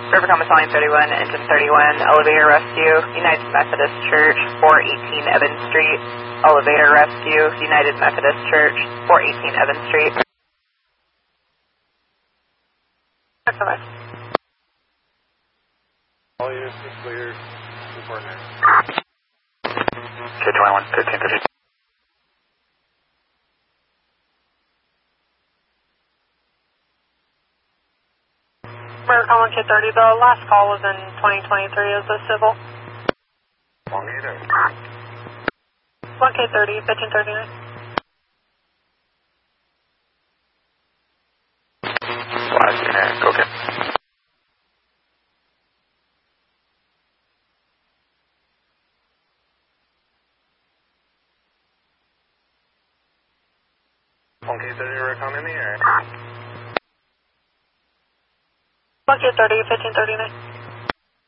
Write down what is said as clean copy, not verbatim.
Rivercom Battalion 31, Engine 31, elevator rescue, United Methodist Church, 418 Evans Street. Elevator rescue, United Methodist Church, 418 Evans Street. Excellent. All units are clear. Report now. K21, 1530. Rivercom 1K30, the last call was in 2023. Is this civil? 1K30, 1539. Last unit, go get. K30, Rivercom in the air. 1K30, 1539.